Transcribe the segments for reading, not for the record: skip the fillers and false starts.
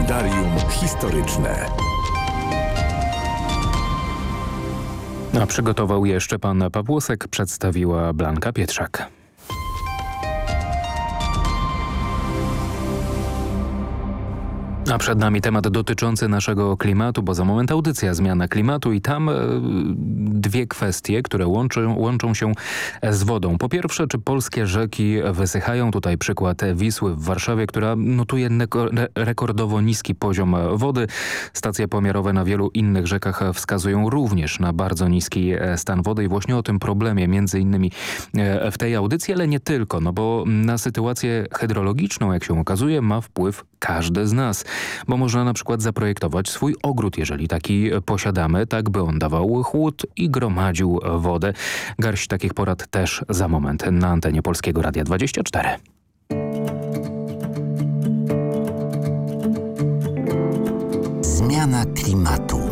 Kalendarium historyczne. A przygotował je Szczepan Pawłosek, przedstawiła Blanka Pietrzak. A przed nami temat dotyczący naszego klimatu, bo za moment audycja Zmiana klimatu i tam dwie kwestie, które łączą się z wodą. Po pierwsze, czy polskie rzeki wysychają? Tutaj przykład Wisły w Warszawie, która notuje rekordowo niski poziom wody. Stacje pomiarowe na wielu innych rzekach wskazują również na bardzo niski stan wody i właśnie o tym problemie między innymi w tej audycji, ale nie tylko, no bo na sytuację hydrologiczną, jak się okazuje, ma wpływ każdy z nas. Bo można na przykład zaprojektować swój ogród, jeżeli taki posiadamy, tak by on dawał chłód i gromadził wodę. Garść takich porad też za moment na antenie Polskiego Radia 24. Zmiana klimatu.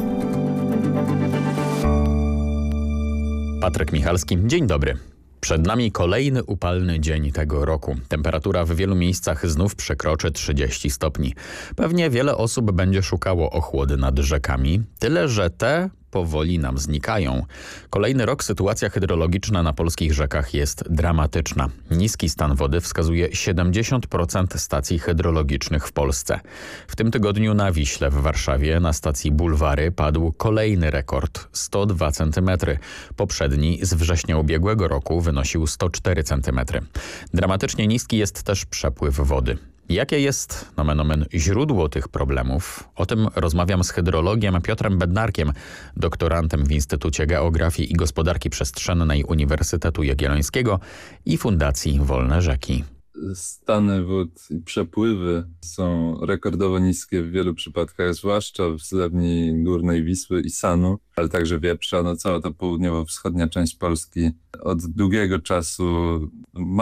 Patryk Michalski, dzień dobry. Przed nami kolejny upalny dzień tego roku. Temperatura w wielu miejscach znów przekroczy 30 stopni. Pewnie wiele osób będzie szukało ochłody nad rzekami, tyle że te powoli nam znikają. Kolejny rok sytuacja hydrologiczna na polskich rzekach jest dramatyczna. Niski stan wody wskazuje 70% stacji hydrologicznych w Polsce. W tym tygodniu na Wiśle w Warszawie na stacji Bulwary padł kolejny rekord – 102 cm. Poprzedni z września ubiegłego roku wynosił 104 cm. Dramatycznie niski jest też przepływ wody. Jakie jest, nomen omen, źródło tych problemów? O tym rozmawiam z hydrologiem Piotrem Bednarkiem, doktorantem w Instytucie Geografii i Gospodarki Przestrzennej Uniwersytetu Jagiellońskiego i Fundacji Wolne Rzeki. Stany wód i przepływy są rekordowo niskie w wielu przypadkach, zwłaszcza w zlewni górnej Wisły i Sanu, ale także Wieprza. Cała ta południowo-wschodnia część Polski od długiego czasu ma